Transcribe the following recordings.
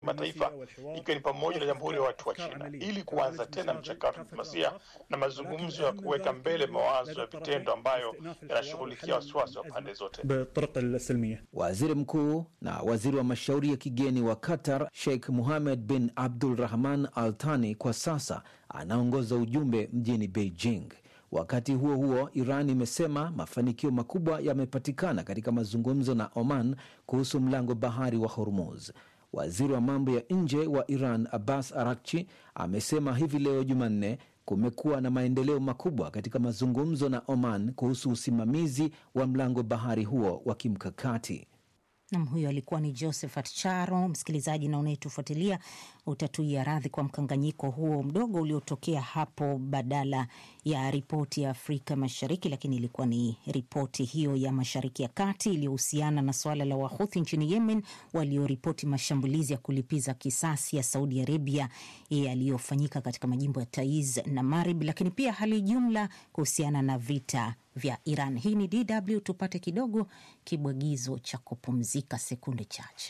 kimataifa, ikiwa ni pamoja na Jamhuri ya Watu wa China, ili kuanza tena mchakato wa diplomasia na mazungumzo ya kuweka mbele mawazo ya vitendo ambayo yanashughulikia wasiwasi wa pande zote. Waziri Mkuu na waziri wa mashauri ya kigeni wa Qatar, Sheikh Mohammed bin Abdul Rahman Al Thani, kwa sasa anaongoza ujumbe mjini Beijing. Wakati huo huo, Iran imesema mafanikio makubwa yamepatikana katika mazungumzo na Oman kuhusu mlango bahari wa Hormuz. Waziri wa mambo ya nje wa Iran, Abbas Araghchi, amesema hivi leo Jumanne kumekuwa na maendeleo makubwa katika mazungumzo na Oman kuhusu usimamizi wa mlango bahari huo wa kimkakati. Na huyo alikuwa ni Josephat Charo. Msikilizaji na unayetufuatilia, utatuia radhi kwa mkanganyiko huo mdogo uliotokea hapo badala ya ripoti ya Afrika Mashariki, lakini ilikuwa ni ripoti hiyo ya Mashariki ya Kati iliyohusiana na swala la Wahuthi nchini Yemen walioripoti mashambulizi ya kulipiza kisasi ya Saudi Arabia yaliyofanyika katika majimbo ya Taiz na Marib, lakini pia hali jumla kuhusiana na vita vya Iran. Hii ni DW, tupate kidogo kibwagizo cha kupumzika sekunde chache.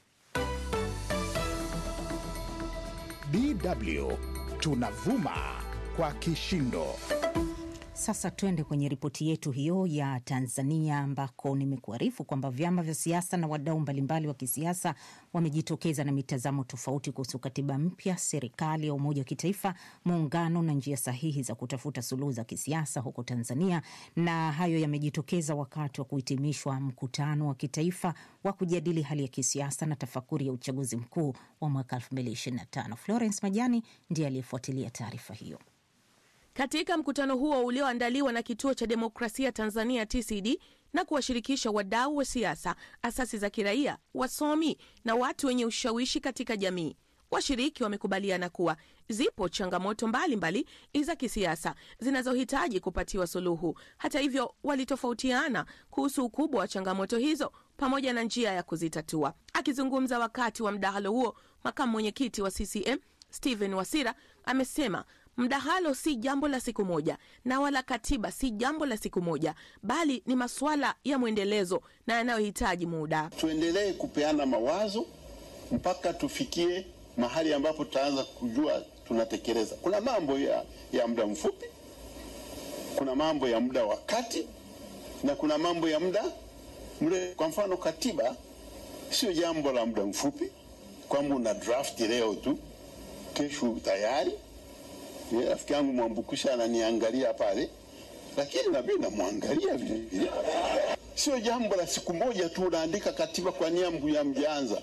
DW tunavuma kwa kishindo. Sasa twende kwenye ripoti yetu hiyo ya Tanzania, ambako nimekuarifu kwamba vyama vya siasa na wadau mbalimbali wa kisiasa wamejitokeza na mitazamo tofauti kuhusu katiba mpya, serikali ya umoja wa kitaifa, muungano na njia sahihi za kutafuta suluhu za kisiasa huko Tanzania. Na hayo yamejitokeza wakati wa kuhitimishwa mkutano wa kitaifa wa kujadili hali ya kisiasa na tafakuri ya uchaguzi mkuu wa mwaka 2025. Florence Majani ndiye aliyefuatilia taarifa hiyo. Katika mkutano huo ulioandaliwa na Kituo cha Demokrasia Tanzania TCD na kuwashirikisha wadau wa siasa, asasi za kiraia, wasomi na watu wenye ushawishi katika jamii, washiriki wamekubaliana kuwa zipo changamoto mbalimbali za kisiasa zinazohitaji kupatiwa suluhu. Hata hivyo, walitofautiana kuhusu ukubwa wa changamoto hizo pamoja na njia ya kuzitatua. Akizungumza wakati wa mdahalo huo, makamu mwenyekiti wa CCM Stephen Wasira amesema mdahalo si jambo la siku moja na wala katiba si jambo la siku moja, bali ni masuala ya mwendelezo na yanayohitaji muda. Tuendelee kupeana mawazo mpaka tufikie mahali ambapo tutaanza kujua tunatekeleza. Kuna mambo ya muda mfupi, kuna mambo ya muda wa kati, na kuna mambo ya muda mrefu. Kwa mfano, katiba sio jambo la muda mfupi kwamba una draft leo tu kesho tayari. Rafiki yangu Mwambukusha ananiangalia pale, lakini na mimi namwangalia vile vile. Sio jambo la siku moja tu unaandika katiba kwa nia ya mjanza.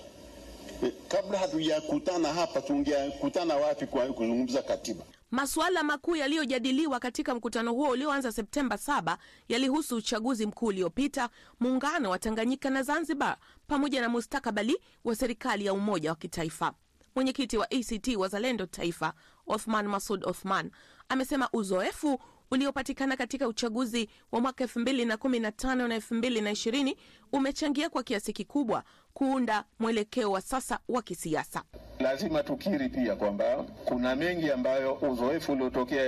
Kabla hatujakutana hapa, tungekutana wapi kwa kuzungumza katiba? Masuala makuu yaliyojadiliwa katika mkutano huo ulioanza Septemba 7 yalihusu uchaguzi mkuu uliopita, muungano wa Tanganyika na Zanzibar, pamoja na mustakabali wa serikali ya umoja wa kitaifa. Mwenyekiti wa ACT Wazalendo Taifa, Othman Masoud Othman, amesema uzoefu uliopatikana katika uchaguzi wa mwaka 2015 na 2020 umechangia kwa kiasi kikubwa kuunda mwelekeo wa sasa wa kisiasa. Lazima tukiri pia kwamba kuna mengi ambayo uzoefu uliotokea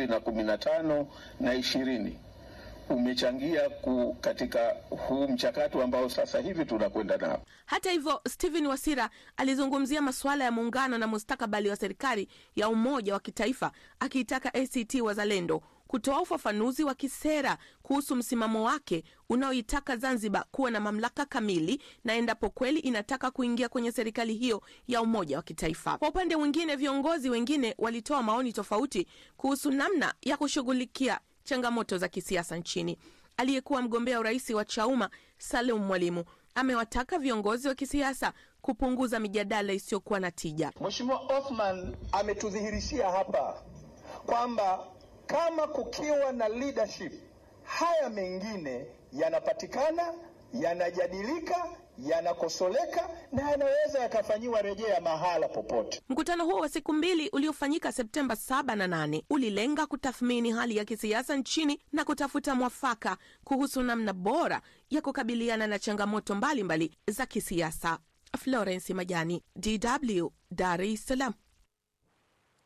2015 na 20 umechangia katika huu mchakato ambao sasa hivi tunakwenda nao. Hata hivyo, Stephen Wasira alizungumzia masuala ya muungano na mustakabali wa serikali ya umoja wa kitaifa, akiitaka ACT Wazalendo kutoa ufafanuzi wa kisera kuhusu msimamo wake unaoitaka Zanzibar kuwa na mamlaka kamili na endapo kweli inataka kuingia kwenye serikali hiyo ya umoja wa kitaifa. Kwa upande mwingine, viongozi wengine walitoa maoni tofauti kuhusu namna ya kushughulikia changamoto za kisiasa nchini. Aliyekuwa mgombea urais wa Chauma, Salum Mwalimu, amewataka viongozi wa kisiasa kupunguza mijadala isiyokuwa na tija. Mheshimiwa Othman ametudhihirishia hapa kwamba kama kukiwa na leadership, haya mengine yanapatikana, yanajadilika, yanakosoleka na yanaweza yakafanyiwa rejea mahala popote. Mkutano huo wa siku mbili uliofanyika Septemba 7 na 8 ulilenga kutathmini hali ya kisiasa nchini na kutafuta mwafaka kuhusu namna bora ya kukabiliana na changamoto mbalimbali za kisiasa. Florence Majani, DW, Dar es Salaam.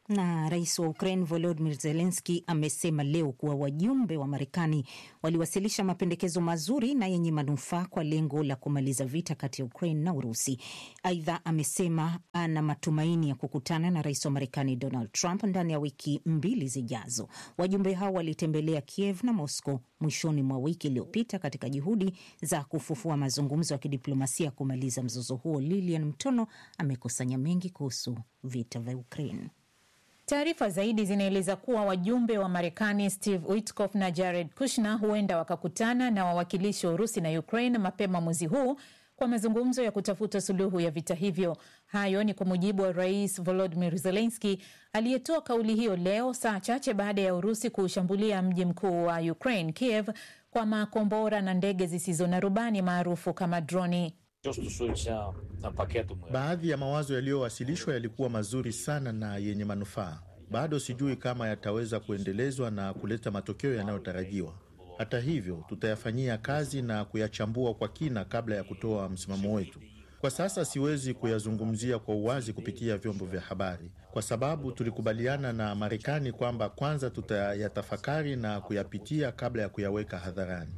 Na rais wa Ukraine Volodymyr Zelensky amesema leo kuwa wajumbe wa Marekani waliwasilisha mapendekezo mazuri na yenye manufaa kwa lengo la kumaliza vita kati ya Ukraine na Urusi. Aidha, amesema ana matumaini ya kukutana na rais wa Marekani Donald Trump ndani ya wiki 2 zijazo. Wajumbe hao walitembelea Kiev na Moscow mwishoni mwa wiki iliyopita katika juhudi za kufufua mazungumzo ya kidiplomasia kumaliza mzozo huo. Lilian Mtono amekusanya mengi kuhusu vita vya Ukraine. Taarifa zaidi zinaeleza kuwa wajumbe wa Marekani Steve Witkoff na Jared Kushner huenda wakakutana na wawakilishi wa Urusi na Ukraine mapema mwezi huu kwa mazungumzo ya kutafuta suluhu ya vita hivyo. Hayo ni kwa mujibu wa Rais Volodymyr Zelensky aliyetoa kauli hiyo leo saa chache baada ya Urusi kushambulia mji mkuu wa Ukraine, Kiev, kwa makombora na ndege zisizo na rubani maarufu kama droni. Baadhi ya mawazo yaliyowasilishwa yalikuwa mazuri sana na yenye manufaa. Bado sijui kama yataweza kuendelezwa na kuleta matokeo yanayotarajiwa. Hata hivyo, tutayafanyia kazi na kuyachambua kwa kina kabla ya kutoa msimamo wetu. Kwa sasa siwezi kuyazungumzia kwa uwazi kupitia vyombo vya habari, kwa sababu tulikubaliana na Marekani kwamba kwanza tutayatafakari na kuyapitia kabla ya kuyaweka hadharani.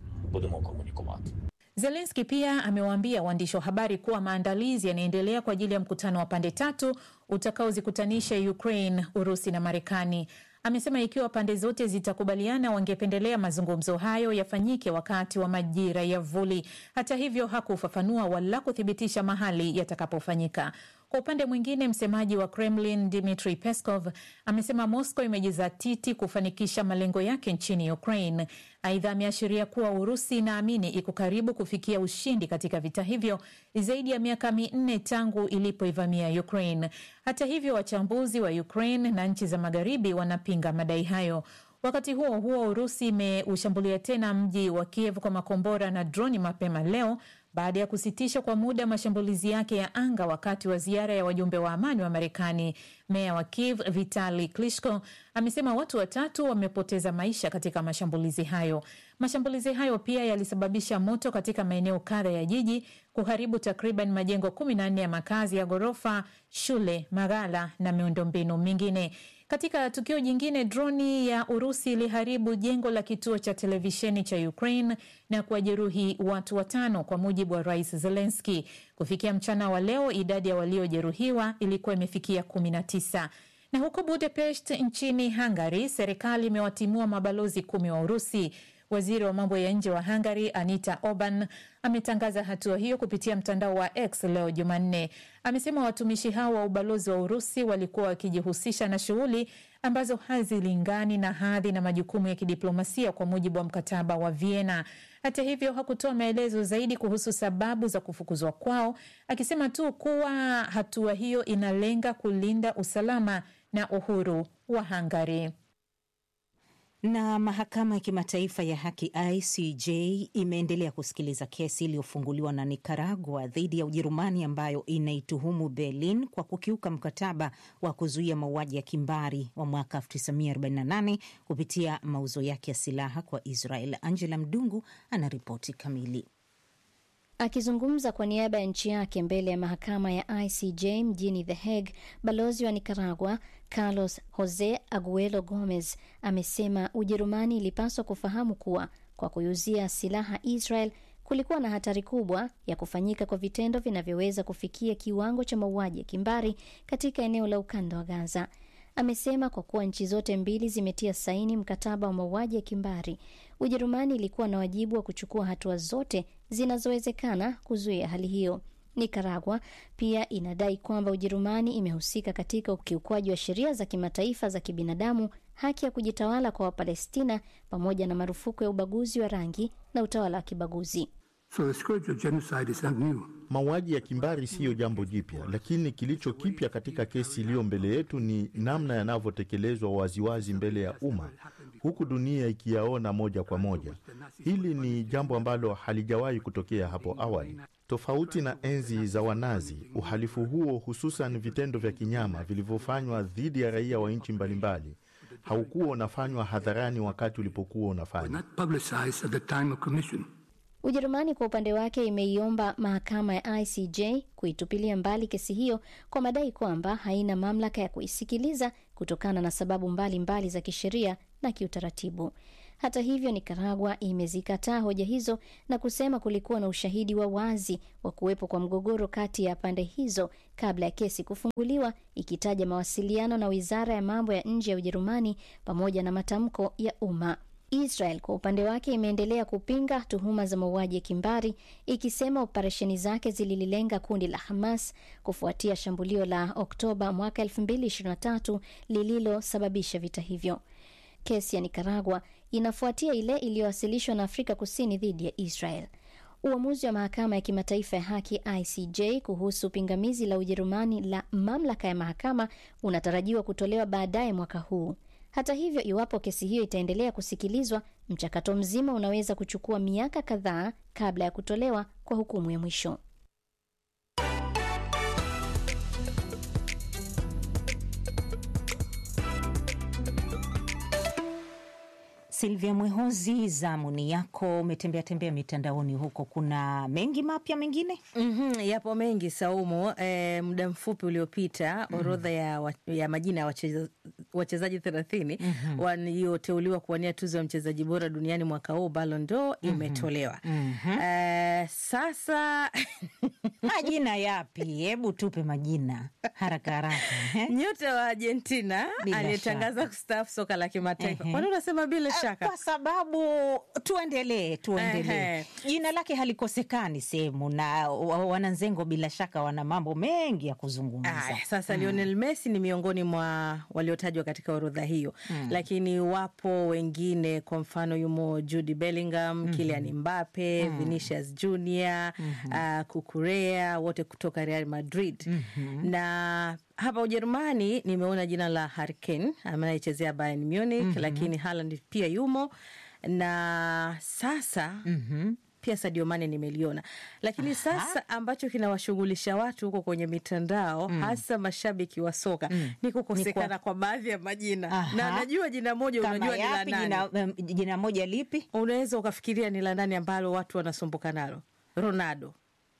Zelensky pia amewaambia waandishi wa habari kuwa maandalizi yanaendelea kwa ajili ya mkutano wa pande tatu utakaozikutanisha Ukraine, Urusi na Marekani. Amesema ikiwa pande zote zitakubaliana, wangependelea mazungumzo hayo yafanyike wakati wa majira ya vuli. Hata hivyo, hakufafanua wala kuthibitisha mahali yatakapofanyika. Kwa upande mwingine, msemaji wa Kremlin Dmitry Peskov amesema Moscow imejizatiti kufanikisha malengo yake nchini Ukraine. Aidha, ameashiria kuwa Urusi inaamini iko karibu kufikia ushindi katika vita hivyo zaidi ya miaka 4 tangu ilipoivamia Ukraine. Hata hivyo, wachambuzi wa Ukraine na nchi za magharibi wanapinga madai hayo. Wakati huo huo, Urusi imeushambulia tena mji wa Kiev kwa makombora na droni mapema leo baada ya kusitisha kwa muda mashambulizi yake ya anga wakati wa ziara ya wajumbe wa amani wa Marekani. Meya wa Kiev Vitali Klitschko amesema watu 3 wamepoteza maisha katika mashambulizi hayo. Mashambulizi hayo pia yalisababisha moto katika maeneo kadha ya jiji, kuharibu takriban majengo 14 ya makazi ya ghorofa, shule, maghala na miundombinu mingine. Katika tukio jingine, droni ya Urusi iliharibu jengo la kituo cha televisheni cha Ukraine na kuwajeruhi watu 5 kwa mujibu wa Rais Zelensky. Kufikia mchana wa leo, idadi ya waliojeruhiwa ilikuwa imefikia 19. Na huko Budapest nchini Hungary, serikali imewatimua mabalozi 10 wa Urusi. Waziri wa mambo ya nje wa Hungary Anita Orban ametangaza hatua hiyo kupitia mtandao wa X leo Jumanne. Amesema watumishi hao wa ubalozi wa Urusi walikuwa wakijihusisha na shughuli ambazo hazilingani na hadhi na majukumu ya kidiplomasia kwa mujibu wa mkataba wa Vienna. Hata hivyo, hakutoa maelezo zaidi kuhusu sababu za kufukuzwa kwao, akisema tu kuwa hatua hiyo inalenga kulinda usalama na uhuru wa Hungary. Na mahakama ya kimataifa ya haki ICJ imeendelea kusikiliza kesi iliyofunguliwa na Nicaragua dhidi ya Ujerumani ambayo inaituhumu Berlin kwa kukiuka mkataba wa kuzuia mauaji ya kimbari wa mwaka 1948 kupitia mauzo yake ya silaha kwa Israel. Angela Mdungu anaripoti kamili. Akizungumza kwa niaba ya nchi yake mbele ya mahakama ya ICJ mjini The Hague, balozi wa Nicaragua Carlos Jose Aguelo Gomez amesema Ujerumani ilipaswa kufahamu kuwa kwa kuiuzia silaha Israel kulikuwa na hatari kubwa ya kufanyika kwa vitendo vinavyoweza kufikia kiwango cha mauaji ya kimbari katika eneo la ukanda wa Gaza. Amesema kwa kuwa nchi zote mbili zimetia saini mkataba wa mauaji ya kimbari, Ujerumani ilikuwa na wajibu wa kuchukua hatua zote zinazowezekana kuzuia hali hiyo. Nicaragua pia inadai kwamba Ujerumani imehusika katika ukiukwaji wa sheria za kimataifa za kibinadamu, haki ya kujitawala kwa Wapalestina, pamoja na marufuku ya ubaguzi wa rangi na utawala wa kibaguzi. Mauaji ya kimbari siyo jambo jipya, lakini kilicho kipya katika kesi iliyo mbele yetu ni namna yanavyotekelezwa waziwazi mbele ya umma, huku dunia ikiyaona moja kwa moja. Hili ni jambo ambalo halijawahi kutokea hapo awali. Tofauti na enzi za Wanazi, uhalifu huo, hususan vitendo vya kinyama vilivyofanywa dhidi ya raia wa nchi mbalimbali, haukuwa unafanywa hadharani wakati ulipokuwa unafanywa. Ujerumani kwa upande wake imeiomba mahakama ya ICJ kuitupilia mbali kesi hiyo kwa madai kwamba haina mamlaka ya kuisikiliza kutokana na sababu mbalimbali za kisheria na kiutaratibu. Hata hivyo, Nicaragua imezikataa hoja hizo na kusema kulikuwa na ushahidi wa wazi wa kuwepo kwa mgogoro kati ya pande hizo kabla ya kesi kufunguliwa, ikitaja mawasiliano na Wizara ya Mambo ya Nje ya Ujerumani pamoja na matamko ya umma. Israel kwa upande wake imeendelea kupinga tuhuma za mauaji ya kimbari, ikisema operesheni zake zililenga kundi la Hamas kufuatia shambulio la Oktoba mwaka 2023 lililosababisha vita hivyo. Kesi ya Nicaragua inafuatia ile iliyowasilishwa na Afrika Kusini dhidi ya Israel. Uamuzi wa Mahakama ya Kimataifa ya Haki ICJ kuhusu pingamizi la Ujerumani la mamlaka ya mahakama unatarajiwa kutolewa baadaye mwaka huu. Hata hivyo, iwapo kesi hiyo itaendelea kusikilizwa, mchakato mzima unaweza kuchukua miaka kadhaa kabla ya kutolewa kwa hukumu ya mwisho. Silvia Mwehozi, zamuni yako. Umetembea mitandaoni huko, kuna mengi mapya mengine? Yapo mengi Saumu. Muda mfupi uliopita orodha ya majina ya wachezaji 30 walioteuliwa kuwania tuzo ya mchezaji bora duniani mwaka huu Ballon d'Or imetolewa. Sasa majina yapi? Hebu tupe majina haraka. Nyota wa Argentina aliyetangaza kustaafu soka la kimataifa. Kwani unasema bila shaka? Kwa sababu tuendelee. Jina lake halikosekani sehemu, na wananzengo bila shaka wana mambo mengi ya kuzungumza. Sasa Lionel Messi ni miongoni mwa waliotajwa katika orodha hiyo. Lakini wapo wengine, kwa mfano yumo Jude Bellingham, Kylian Mbappe, Vinicius Junior, Cucurella, wote kutoka Real Madrid. Na hapa Ujerumani nimeona jina la Harry Kane anayechezea Bayern Munich, lakini Haaland pia yumo, na sasa pia Sadio Mane nimeliona. Lakini sasa ambacho kinawashughulisha watu huko kwenye mitandao, hasa mashabiki wa soka, ni kukosekana kwa baadhi ya majina. Na najua jina moja, unajua ni la nani? Jina moja lipi? Unaweza ukafikiria ni la nani ambalo watu wanasumbuka nalo? Ronaldo.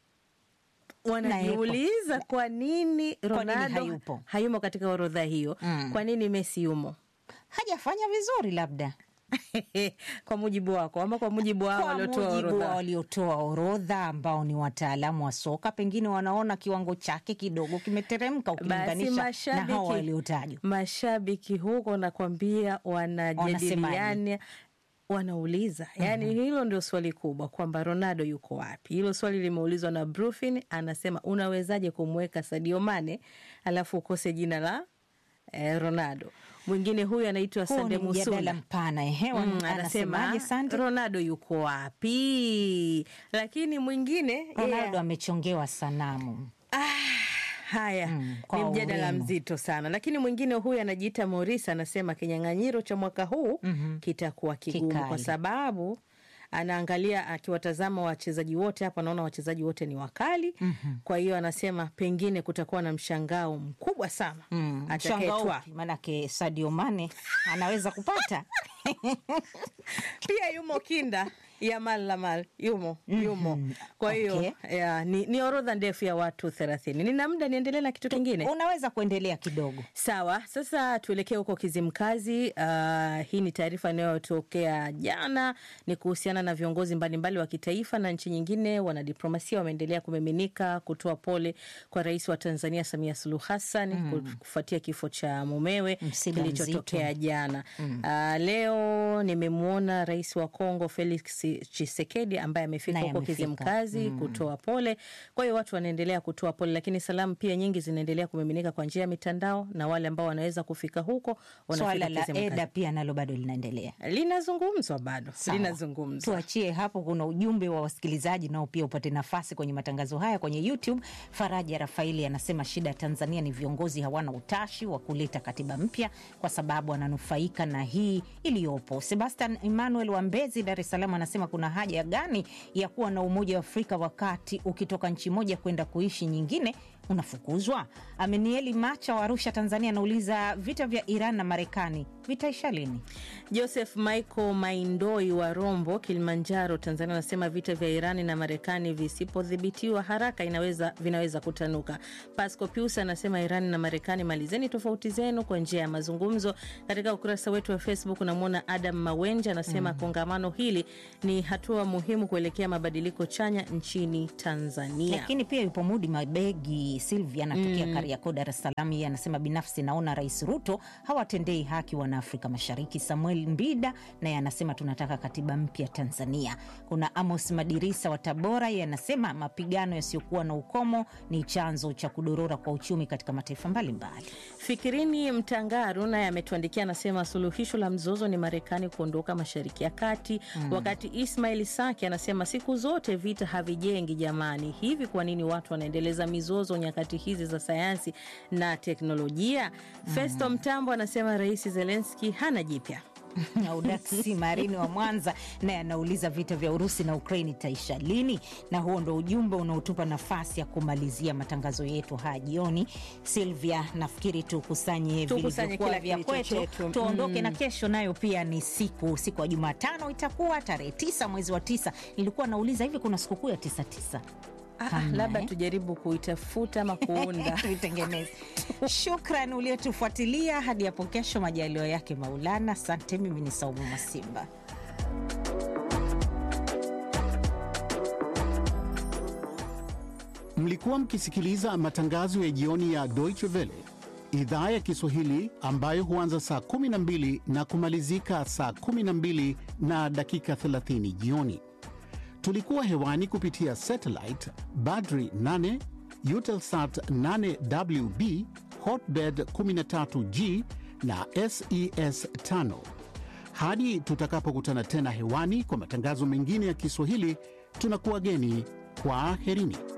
Wanajiuliza kwa nini Ronaldo hayumo katika orodha hiyo? Kwa nini Messi yumo? Hajafanya vizuri labda. Kwa mujibu wako ama kwa mujibu wao waliotoa orodha ambao ni wataalamu wa soka, pengine wanaona kiwango chake kidogo kimeteremka ukilinganisha na hao waliotajwa. Mashabiki huko nakwambia wanajadiliana, wanauliza. Yani hilo ndio swali kubwa, kwamba Ronaldo yuko wapi? Hilo swali limeulizwa na Brufin, anasema unawezaje kumweka Sadio Mane alafu ukose jina la Ronaldo? Mwingine huyu anaitwa Sande Musuna, anasema Ronaldo yuko wapi? Lakini mwingine Ronaldo amechongewa sanamu. Haya, ni mjadala mzito sana. Lakini mwingine huyu anajiita Morris, anasema kinyang'anyiro cha mwaka huu kitakuwa kigumu kwa sababu anaangalia, akiwatazama wachezaji wote hapa, naona wachezaji wote ni wakali. Kwa hiyo anasema pengine kutakuwa na mshangao mkubwa sana. Atakayetwa manake Sadio Mane anaweza kupata. Pia yumo kinda Yamal yumo. Kwa hiyo ni orodha ndefu ya watu 30. Nina muda niendelee na kitu kingine? Unaweza kuendelea kidogo. Sawa, sasa tuelekee huko Kizimkazi. Hii ni taarifa inayotokea jana, ni kuhusiana na viongozi mbalimbali wa kitaifa na nchi nyingine. Wanadiplomasia wameendelea kumiminika kutoa pole kwa Rais wa Tanzania Samia Suluhu Hassan kufuatia kifo cha mumewe kilichotokea jana. Leo nimemwona Rais wa Kongo Felix Tshisekedi ambaye amefika huko Kizimkazi kutoa pole. Kwa hiyo watu wanaendelea kutoa pole, lakini salamu pia nyingi zinaendelea kumiminika kwa njia ya mitandao, na wale ambao wanaweza kufika huko wanafika Kizimkazi. Swala la EDA pia nalo bado linaendelea. Linazungumzwa bado. Linazungumzwa. Tuachie hapo, kuna ujumbe wa wasikilizaji nao pia upate nafasi kwenye matangazo haya kwenye YouTube. Faraja Rafaeli anasema shida ya Tanzania ni viongozi hawana utashi wa kuleta katiba mpya kwa sababu wananufaika na hii iliyopo. Sebastian Emmanuel wa Mbezi, Dar es Salaam anasema kuna haja gani ya kuwa na Umoja wa Afrika wakati ukitoka nchi moja kwenda kuishi nyingine unafukuzwa? Amenieli Macha wa Arusha, Tanzania anauliza vita vya Iran na Marekani vitaisha lini? Joseph Michael Maindoi wa Rombo, Kilimanjaro, Tanzania anasema vita vya Irani na Marekani visipodhibitiwa haraka vinaweza kutanuka. Pasco Pius anasema Irani na Marekani malizeni tofauti zenu kwa njia ya mazungumzo. Katika ukurasa wetu wa Facebook unamwona Adam Mawenja anasema kongamano hili ni hatua muhimu kuelekea mabadiliko chanya nchini Tanzania. Lakini pia yupo Mudi Mabegi Silvia anatokea Kariakoo, Dar es Salaam. Yeye anasema binafsi naona Rais Ruto hawatendei haki wana Afrika Mashariki. Samuel Mbida naye anasema tunataka katiba mpya Tanzania. Kuna Amos Madirisa wa Tabora, yeye anasema mapigano yasiyokuwa na ukomo ni chanzo cha kudorora kwa uchumi katika mataifa mbalimbali. Fikirini Mtangaru naye ametuandikia anasema suluhisho la mzozo ni Marekani kuondoka Mashariki ya Kati. Wakati Ismail Saki anasema siku zote vita havijengi jamani. Hivi kwa nini watu wanaendeleza mizozo nyakati hizi za sayansi na teknolojia? Festo Mtambo anasema Rais Zelensky hana jipya. Audaksi Marini wa Mwanza naye anauliza vita vya Urusi na Ukraine itaisha lini? Na huo ndo ujumbe unaotupa nafasi ya kumalizia matangazo yetu haya jioni. Silvia, nafikiri tukusanye vilivyokuwa vya kwetu tuondoke, na kesho nayo pia ni siku ya Jumatano, itakuwa tarehe 9 mwezi wa 9. Nilikuwa nauliza hivi kuna sikukuu ya 99? Labda tujaribu kuitafuta ama kuunda tuitengeneze. Shukran uliotufuatilia hadi hapo kesho, majaliwa yake Maulana. Asante, mimi ni Saumu Masimba. Mlikuwa mkisikiliza matangazo ya jioni ya Deutsche Welle, idhaa ya Kiswahili ambayo huanza saa 12 na kumalizika saa 12 na dakika 30 jioni. Tulikuwa hewani kupitia satellite Badri 8, Eutelsat 8WB, Hotbird 13G na SES 5. Hadi tutakapokutana tena hewani kwa matangazo mengine ya Kiswahili, tunakuwageni kwa aherini.